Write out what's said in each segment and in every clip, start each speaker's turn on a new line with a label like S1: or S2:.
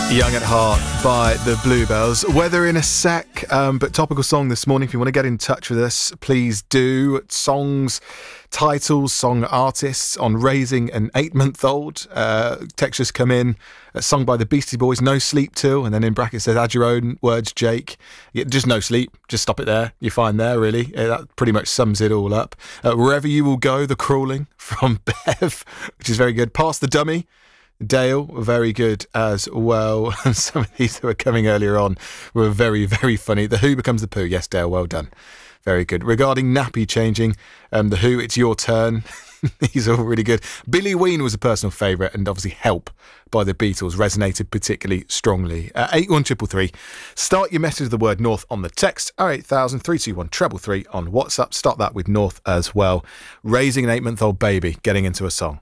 S1: Young at Heart by the Bluebells. Weather in a sec, but topical song this morning. If you want to get in touch with us, please do. Songs, titles, song artists on raising an 8-month-old. Textures come in, sung by the Beastie Boys, No Sleep Till, and then in brackets says, add your own words, Jake. Yeah, just no sleep, just stop it there. You're fine there, really. That pretty much sums it all up. Wherever You Will Go, The Crawling from Bev, which is very good. Pass the Dummy, Dale, very good as well. Some of these that were coming earlier on were very, very funny. The Who Becomes the Pooh. Yes, Dale, well done. Very good. Regarding nappy changing, the Who, It's Your Turn. These are all really good. Billy Ween was a personal favourite, and obviously Help by the Beatles resonated particularly strongly. 81333. Start your message with the word North on the text. 08000 321 333 on WhatsApp. Start that with North as well. Raising an 8-month-old baby, getting into a song.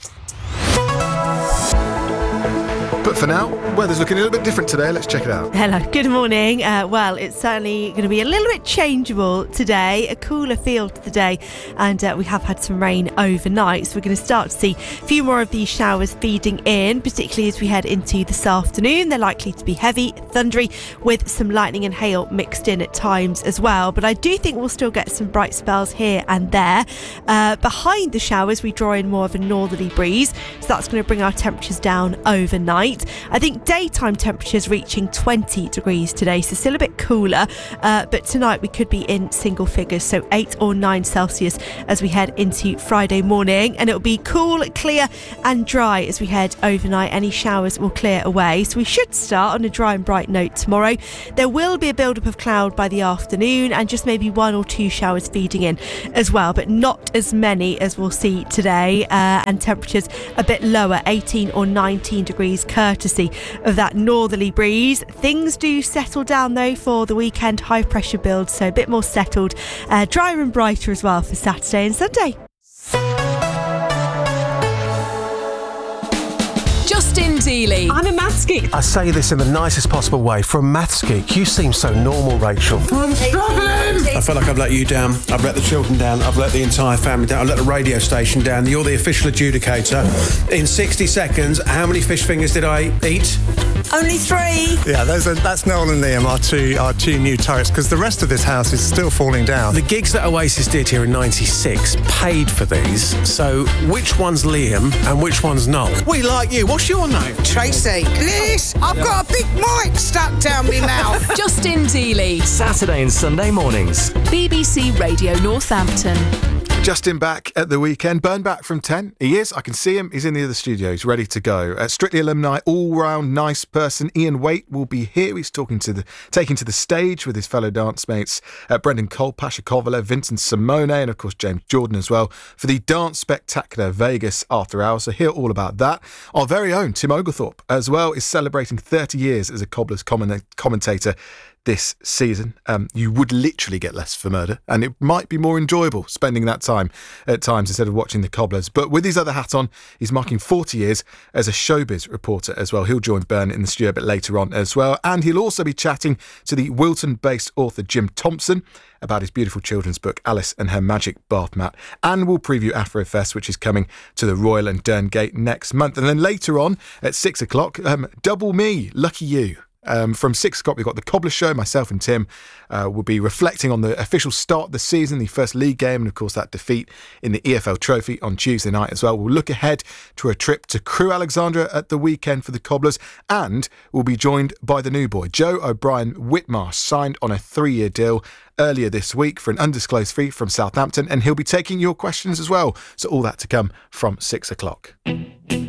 S1: But for now, weather's looking a little bit different today. Let's check it out.
S2: Hello, good morning. Well, it's certainly going to be a little bit changeable today, a cooler feel to the day, and we have had some rain overnight, so we're going to start to see a few more of these showers feeding in, particularly as we head into this afternoon. They're likely to be heavy, thundery, with some lightning and hail mixed in at times as well, but I do think we'll still get some bright spells here and there. Behind the showers, we draw in more of a northerly breeze, so that's going to bring our temperatures down overnight. I think daytime temperatures reaching 20 degrees today, so still a bit cooler, but tonight we could be in single figures, so 8 or 9 Celsius as we head into Friday morning, and it'll be cool, clear and dry as we head overnight. Any showers will clear away, so we should start on a dry and bright note tomorrow. There will be a build-up of cloud by the afternoon and just maybe 1 or 2 showers feeding in as well, but not as many as we'll see today, and temperatures a bit lower, 18 or 19 degrees courtesy of that northerly breeze. Things do settle down though for the weekend, high pressure build, so a bit more settled, drier and brighter as well for Saturday and Sunday.
S3: Justin Dealey.
S4: I'm a maths geek.
S5: I say this in the nicest possible way. For a maths geek, you seem so normal, Rachel.
S6: I'm struggling! I feel like I've let you down. I've let the children down. I've let the entire family down. I've let the radio station down. You're the official adjudicator. In 60 seconds, how many fish fingers did I eat?
S4: Only 3.
S7: Yeah, that's Noel and Liam, our two new turrets, because the rest of this house is still falling down.
S5: The gigs that Oasis did here in '96 paid for these, so which one's Liam and which one's Noel?
S6: We like you. What's your name?
S8: Tracy. Liz, I've got a big mic stuck down my mouth.
S3: Justin Dealey.
S9: Saturday and Sunday mornings.
S3: BBC Radio Northampton.
S1: Justin back at the weekend. Burn back from 10. He is. I can see him. He's in the other studio. He's ready to go. Strictly alumni, all-round nice person. Ian Waite will be here. He's taking to the stage with his fellow dance mates, Brendan Cole, Pasha Kovala, Vincent Simone, and of course James Jordan as well, for the Dance Spectacular Vegas After Hours. So hear all about that. Our very own Tim Oglethorpe as well is celebrating 30 years as a Cobblers commentator this season. You would literally get less for murder, and it might be more enjoyable spending that time at times instead of watching the Cobblers. But with his other hat on, he's marking 40 years as a showbiz reporter as well. He'll join Bern in the studio a bit later on as well, and he'll also be chatting to the Wilton-based author Jim Thompson about his beautiful children's book Alice and Her Magic Bath Mat, and we'll preview Afrofest, which is coming to the Royal and Derngate next month. And then later on at 6 o'clock, Double Me, Lucky You. From 6 o'clock, we've got the Cobbler Show. Myself and Tim will be reflecting on the official start of the season, the first league game, and of course that defeat in the EFL Trophy on Tuesday night as well. We'll look ahead to a trip to Crewe Alexandra at the weekend for the Cobblers, and we'll be joined by the new boy, Joe O'Brien Whitmarsh, signed on a 3-year deal earlier this week for an undisclosed fee from Southampton, and he'll be taking your questions as well. So all that to come from 6 o'clock.